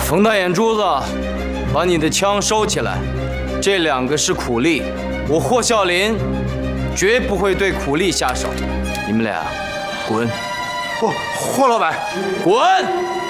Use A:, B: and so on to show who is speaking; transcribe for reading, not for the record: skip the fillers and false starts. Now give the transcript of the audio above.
A: 冯大眼珠子，把你的枪收起来。这两个是苦力，我霍啸林绝不会对苦力下手。你们俩滚！
B: 霍老板，
A: 滚！